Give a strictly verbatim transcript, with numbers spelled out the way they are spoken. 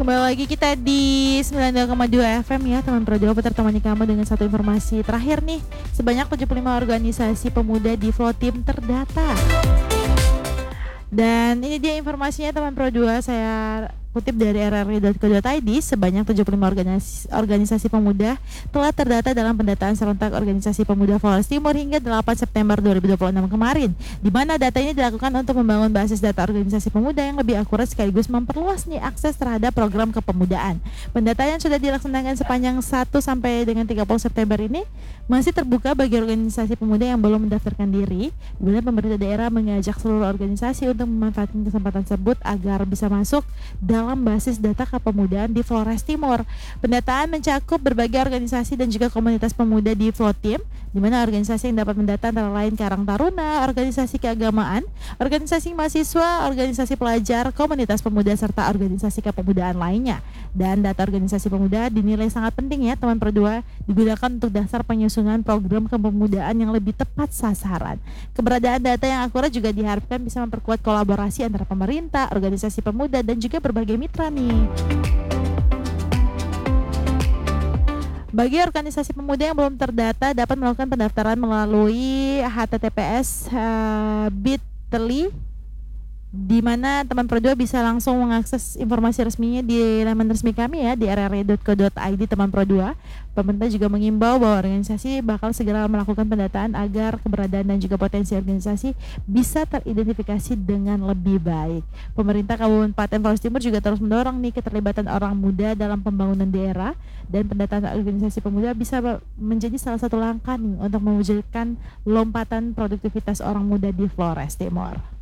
Kembali lagi kita di sembilan puluh dua koma dua F M ya teman Pro Jawa, temani kamu dengan satu informasi terakhir nih. Sebanyak tujuh puluh lima organisasi pemuda di Votim terdata. Dan ini dia informasinya teman Pro dua, saya kutip dari r r i dot co dot i d. Sebanyak tujuh puluh lima organisasi, organisasi pemuda telah terdata dalam pendataan serentak organisasi pemuda Flores Timur hingga delapan September dua ribu dua puluh enam kemarin, di mana data ini dilakukan untuk membangun basis data organisasi pemuda yang lebih akurat sekaligus memperluas nih akses terhadap program kepemudaan. Pendataan yang sudah dilaksanakan sepanjang satu sampai dengan tiga puluh September ini masih terbuka bagi organisasi pemuda yang belum mendaftarkan diri, di mana pemerintah daerah mengajak seluruh organisasi untuk memanfaatkan kesempatan tersebut agar bisa masuk dalam dalam basis data kepemudaan di Flores Timur. Pendataan mencakup berbagai organisasi dan juga komunitas pemuda di Votim, di mana organisasi yang dapat mendata antara lain Karang Taruna, organisasi keagamaan, organisasi mahasiswa, organisasi pelajar, komunitas pemuda serta organisasi kepemudaan lainnya. Dan data organisasi pemuda dinilai sangat penting ya teman Pro dua, digunakan untuk dasar penyusunan program kepemudaan yang lebih tepat sasaran. Keberadaan data yang akurat juga diharapkan bisa memperkuat kolaborasi antara pemerintah, organisasi pemuda dan juga berbagai mitra nih. Bagi organisasi pemuda yang belum terdata dapat melakukan pendaftaran melalui h t t p s uh, bit.ly, di mana teman Pro dua bisa langsung mengakses informasi resminya di laman resmi kami ya di r r i dot co dot i d teman Pro dua. Pemerintah juga mengimbau bahwa organisasi bakal segera melakukan pendataan agar keberadaan dan juga potensi organisasi bisa teridentifikasi dengan lebih baik. Pemerintah Kabupaten Flores Timur juga terus mendorong nih keterlibatan orang muda dalam pembangunan daerah, dan pendataan organisasi pemuda bisa menjadi salah satu langkah nih untuk mewujudkan lompatan produktivitas orang muda di Flores Timur.